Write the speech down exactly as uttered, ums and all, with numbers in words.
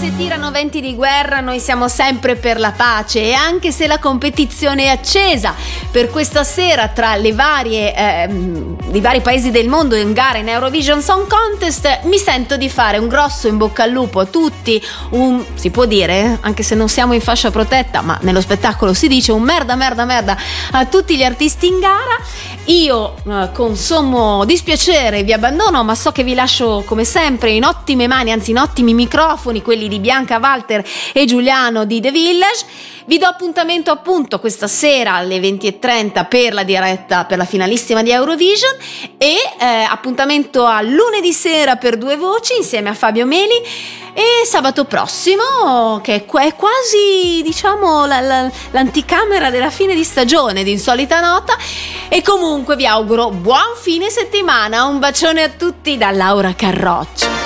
se tirano venti di guerra, noi siamo sempre per la pace, e anche se la competizione è accesa per questa sera tra le varie ehm, i vari paesi del mondo in gara in Eurovision Song Contest, mi sento di fare un grosso in bocca al lupo a tutti, un, si può dire, anche se non siamo in fascia protetta, ma nello spettacolo si dice, un merda merda merda a tutti gli artisti in gara. Io eh, con sommo dispiacere vi abbandono, ma so che vi lascio come sempre in ottime mani, anzi in ottimi microfoni, quelli di Bianca Walter e Giuliano di The Village. Vi do appuntamento appunto questa sera alle venti e trenta per la diretta per la finalissima di Eurovision, e eh, appuntamento a lunedì sera per Due Voci insieme a Fabio Meli, e sabato prossimo, che è quasi diciamo la, la, l'anticamera della fine di stagione di Insolita Nota. E comunque vi auguro buon fine settimana, un bacione a tutti da Laura Carroccio.